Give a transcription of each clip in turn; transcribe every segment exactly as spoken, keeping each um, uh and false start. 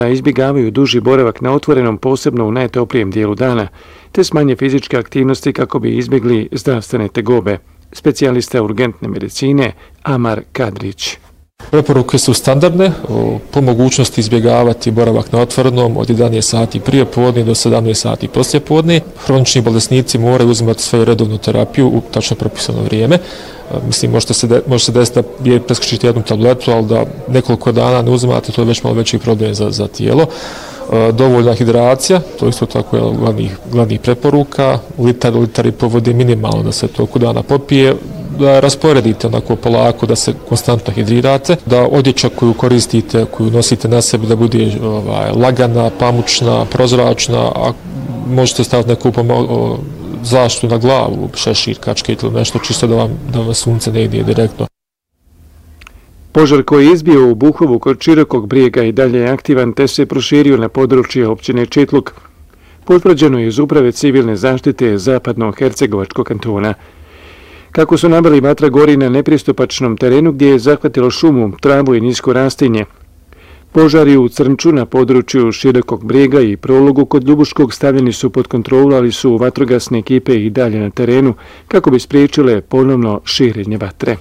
izbjegavaju duži boravak na otvorenom, posebno u najtoplijem dijelu dana, te smanje fizičke aktivnosti kako bi izbjegli zdravstvene tegobe. Specijalista urgentne medicine Amar Kadrić. Preporuke su standardne, po mogućnosti izbjegavati boravak na otvorenom od jedanaest sati prije podne do sedamnaest sati poslije podne. Hronični bolesnici moraju uzimati svoju redovnu terapiju u tačno propisano vrijeme. Mislim, može se, de, može se desiti da je preskočiti jednu tabletu, ali da nekoliko dana ne uzimate, to je već malo veći problem za, za tijelo. Dovoljna hidracija, to isto tako je glavnih, glavnih preporuka, litar, litar i po vode minimalno da se toliko dana popije, da rasporedite onako polako, da se konstantno hidrirate, da odjeća koju koristite, koju nosite na sebi da bude ovaj, lagana, pamučna, prozračna, a možete staviti neku pomalo, zaštitu na glavu, šešir, kačket ili nešto čisto da vam, da vam sunce ne ide direktno. Požar koji je izbio u Buhovu kod Širokog Brijega i dalje je aktivan te se proširio na područje općine Čitluk. Potvrđeno je iz Uprave civilne zaštite Zapadnog Hercegovačkog kantona. Kako su nabili, vatra gori na nepristupačnom terenu gdje je zahvatilo šumu, travu i nisko rastinje. Požari u Crnču na području Širokog Brijega i Prologu kod Ljubuškog stavljeni su pod kontrolu, ali su vatrogasne ekipe i dalje na terenu kako bi spriječile ponovno širenje vatre.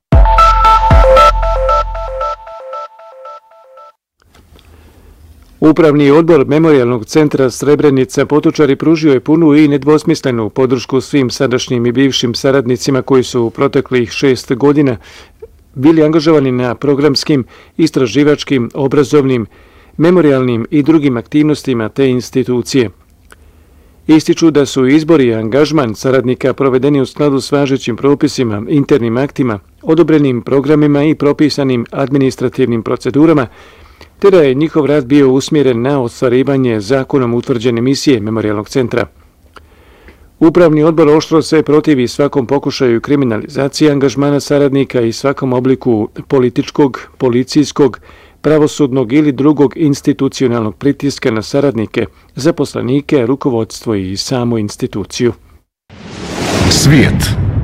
Upravni odbor Memorijalnog centra Srebrenica Potočari pružio je punu i nedvosmislenu podršku svim sadašnjim i bivšim saradnicima koji su u proteklih šest godina bili angažovani na programskim, istraživačkim, obrazovnim, memorijalnim i drugim aktivnostima te institucije. Ističu da su izbori i angažman saradnika provedeni u skladu s važećim propisima, internim aktima, odobrenim programima i propisanim administrativnim procedurama, te da je njihov rad bio usmjeren na ostvarivanje zakonom utvrđene misije Memorijalnog centra. Upravni odbor oštro se protivi svakom pokušaju kriminalizacije angažmana saradnika i svakom obliku političkog, policijskog, pravosudnog ili drugog institucionalnog pritiska na saradnike, zaposlenike, rukovodstvo i samu instituciju. Svijet.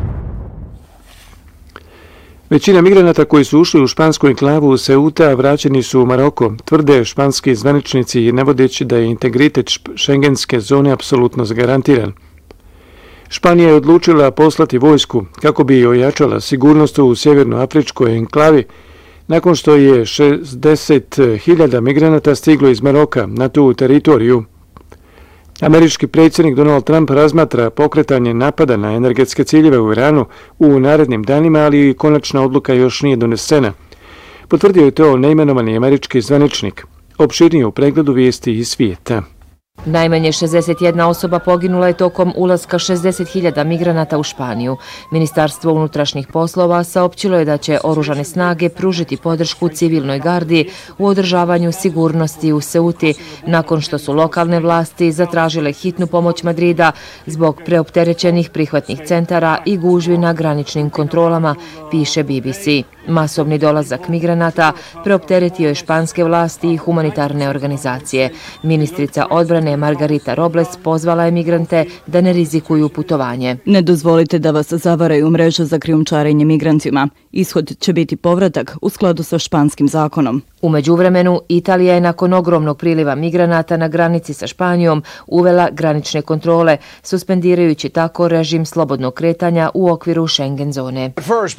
Većina migranata koji su ušli u špansku enklavu u Ceuta vraćeni su u Maroko, tvrde španski zvaničnici navodeći da je integritet šengenske zone apsolutno zagarantiran. Španija je odlučila poslati vojsku kako bi ojačala sigurnost u sjevernoafričkoj enklavi nakon što je šezdeset hiljada migranata stiglo iz Maroka na tu teritoriju. Američki predsjednik Donald Trump razmatra pokretanje napada na energetske ciljeve u Iranu u narednim danima, ali konačna odluka još nije donesena. Potvrdio je to neimenovani američki zvaničnik. Opširnije u pregledu vijesti iz svijeta. Najmanje šezdeset jedna osoba poginula je tokom ulaska šezdeset hiljada migranata u Španiju. Ministarstvo unutrašnjih poslova saopćilo je da će oružane snage pružiti podršku civilnoj gardi u održavanju sigurnosti u Ceuti, nakon što su lokalne vlasti zatražile hitnu pomoć Madrida zbog preopterećenih prihvatnih centara i gužvi na graničnim kontrolama, piše B B C. Masovni dolazak migranata preopteretio je španske vlasti i humanitarne organizacije. Ministrica odbrane Margarita Robles pozvala je migrante da ne rizikuju putovanje. Ne dozvolite da vas zavaraju mreže za krijumčarenje migrantima. Ishod će biti povratak u skladu sa španskim zakonom. U međuvremenu, Italija je nakon ogromnog priliva migranata na granici sa Španijom uvela granične kontrole, suspendirajući tako režim slobodnog kretanja u okviru Schengen zone.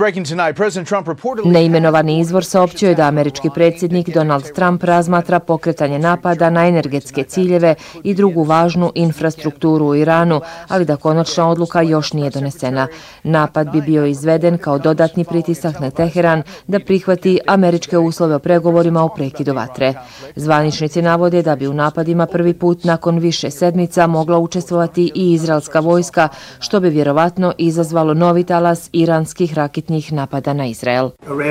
Neimenovani izvor saopćio je da američki predsjednik Donald Trump razmatra pokretanje napada na energetske ciljeve i drugu važnu infrastrukturu u Iranu, ali da konačna odluka još nije donesena. Napad bi bio izveden kao dodatni pritisak na Teheran da prihvati američke uslove o pregovorima o prekidu vatre. Zvaničnici navode da bi u napadima prvi put nakon više sedmica mogla učestvovati i izraelska vojska, što bi vjerovatno izazvalo novi talas iranskih raketnih napada na Izrael.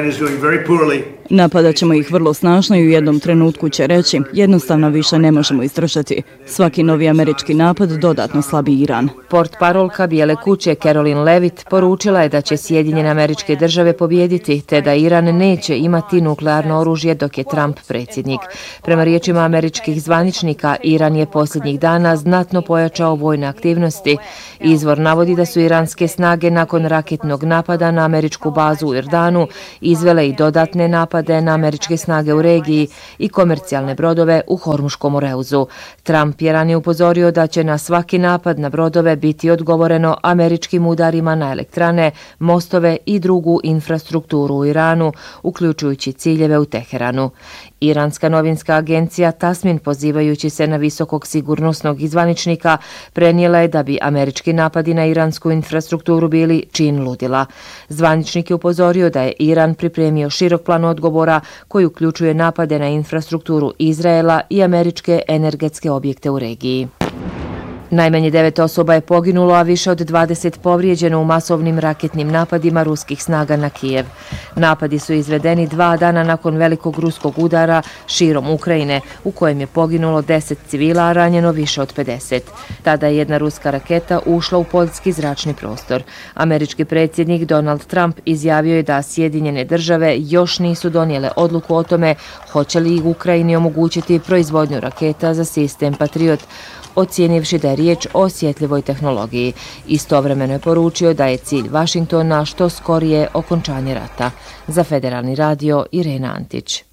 Napadat ćemo ih vrlo snažno i u jednom trenutku će reći, jednostavno više ne možemo izdržati. Svaki novi američki napad dodatno slabi Iran. Portparolka Bijele kuće Caroline Levitt poručila je da će Sjedinjene Američke Države pobijediti, te da Iran neće imati nuklearno oružje dok je Trump predsjednik. Prema riječima američkih zvaničnika, Iran je posljednjih dana znatno pojačao vojne aktivnosti. Izvor navodi da su iranske snage nakon raketnog napada na američku bazu u Jordanu izvele i dodatne napade napade na američke snage u regiji i komercijalne brodove u Hormuškom moreuzu. Trump je ranije upozorio da će na svaki napad na brodove biti odgovoreno američkim udarima na elektrane, mostove i drugu infrastrukturu u Iranu, uključujući ciljeve u Teheranu. Iranska novinska agencija Tasmin, pozivajući se na visokog sigurnosnog izvaničnika, prenijela je da bi američki napadi na iransku infrastrukturu bili čin ludila. Zvaničnik je upozorio da je Iran pripremio širok plan odgovora koji uključuje napade na infrastrukturu Izraela i američke energetske objekte u regiji. Najmanje devet osoba je poginulo, a više od dvadeset povrijeđeno u masovnim raketnim napadima ruskih snaga na Kijev. Napadi su izvedeni dva dana nakon velikog ruskog udara širom Ukrajine, u kojem je poginulo deset civila, a ranjeno više od pedeset. Tada je jedna ruska raketa ušla u poljski zračni prostor. Američki predsjednik Donald Trump izjavio je da Sjedinjene države još nisu donijele odluku o tome hoće li Ukrajini omogućiti proizvodnju raketa za sistem Patriot, ocijenivši da je riječ o osjetljivoj tehnologiji. Istovremeno je poručio da je cilj Vašingtona što skorije okončanje rata. Za Federalni radio, Irena Antić.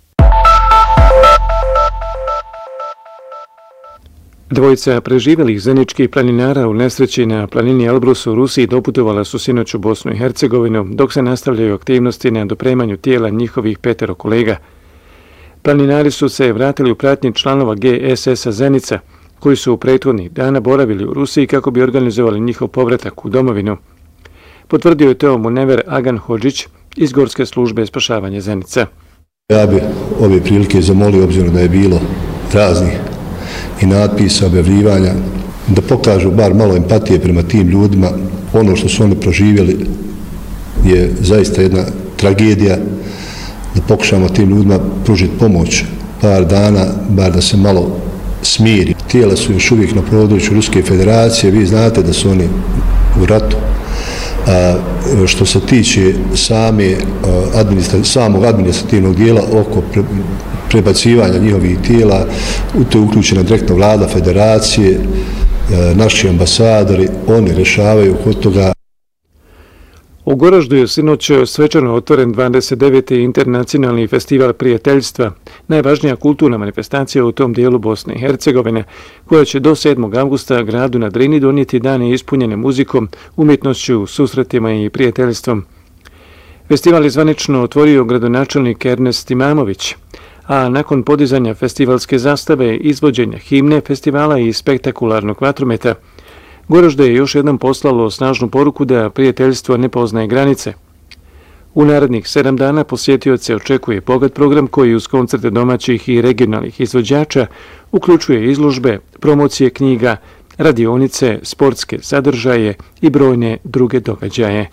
Dvojica preživjelih zeničkih planinara u nesreći na planini Elbrus u Rusiji doputovala su sinoć u Bosnu i Hercegovinu, dok se nastavljaju aktivnosti na dopremanju tijela njihovih petero kolega. Planinari su se vratili u pratnji članova G S S-a Zenica, koji su u prethodnih dana boravili u Rusiji kako bi organizovali njihov povratak u domovinu. Potvrdio je to Munever Agan Hodžić iz Gorske službe spašavanja Zenica. Ja bi ove prilike zamolio, obzirom da je bilo raznih i natpisa, objavljivanja, da pokažu bar malo empatije prema tim ljudima. Ono što su oni proživjeli je zaista jedna tragedija, da pokušamo tim ljudima pružiti pomoć par dana, bar da se malo smiri. Tijela su još uvijek na području Ruske federacije, vi znate da su oni u ratu. A, što se tiče same, administra, samog administrativnog dijela oko pre, prebacivanja njihovih tijela, u to je uključena direktno vlada federacije, naši ambasadori, oni rešavaju kod toga. U Goraždu je sinoć svečano otvoren dvadeset deveti internacionalni festival prijateljstva, najvažnija kulturna manifestacija u tom dijelu Bosne i Hercegovine, koja će do sedmog avgusta gradu na Drini donijeti dane ispunjene muzikom, umjetnošću, susretima i prijateljstvom. Festival je zvanično otvorio gradonačelnik Ernest Imamović, a nakon podizanja festivalske zastave, izvođenja himne festivala i spektakularnog vatrometa, Goražde je još jednom poslalo snažnu poruku da prijateljstvo ne poznaje granice. U narednih sedam dana posjetioce očekuje bogat program koji uz koncerte domaćih i regionalnih izvođača uključuje izložbe, promocije knjiga, radionice, sportske sadržaje i brojne druge događaje.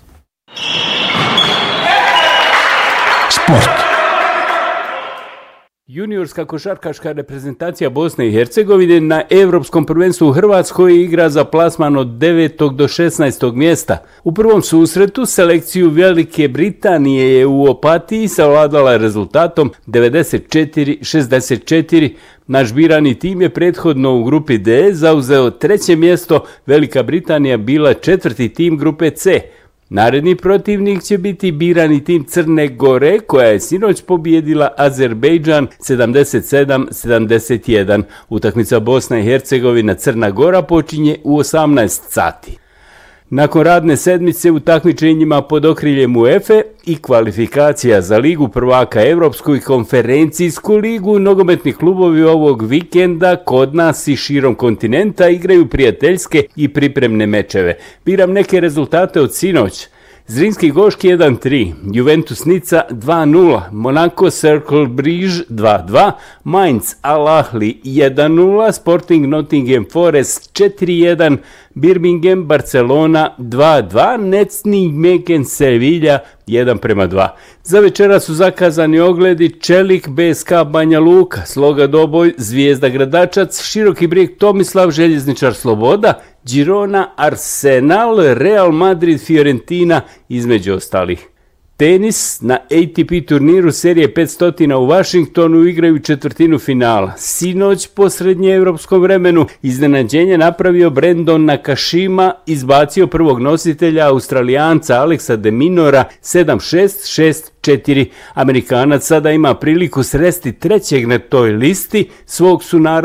Sport. Juniorska košarkaška reprezentacija Bosne i Hercegovine na Evropskom prvenstvu u Hrvatskoj igra za plasman od devetog do šesnaestog mjesta. U prvom susretu selekciju Velike Britanije je u Opatiji savladala rezultatom devedeset četiri šezdeset četiri. Naš birani tim je prethodno u grupi D zauzeo treće mjesto, Velika Britanija bila četvrti tim grupe C. Naredni protivnik će biti birani tim Crne Gore, koja je sinoć pobijedila Azerbejdžan sedamdeset sedam sedamdeset jedan. Utakmica Bosna i Hercegovina Crna Gora počinje u osamnaest sati. Nakon radne sedmice u takmičenjima pod okriljem UEFA i kvalifikacija za Ligu prvaka Evropsku i konferencijsku ligu, nogometni klubovi ovog vikenda kod nas i širom kontinenta igraju prijateljske i pripremne mečeve. Biram neke rezultate od sinoć. Zrinski Goški jedan tri, Juventus Nica dva nula, Monaco Cercle Bruges dva dva, Mainz Al Ahly jedan nula, Sporting Nottingham Forest četiri jedan, Birmingham Barcelona dva dva, Necni Megen Sevilla jedan prema dva. Za večera su zakazani ogledi Čelik B S K Banja Luka, Sloga Doboj Zvijezda Gradačac, Široki Brijeg Tomislav Željezničar Sloboda, Girona Arsenal, Real Madrid Fiorentina između ostalih. Tenis, na A T P turniru serije petsto u Vašingtonu igraju četvrtinu finala. Sinoć po srednjeevropskom vremenu iznenađenje napravio Brandon Nakashima, izbacio prvog nositelja Australijanca Alexa de Minora sedam šest, šest četiri. Amerikanac sada ima priliku sresti trećeg na toj listi svog sunara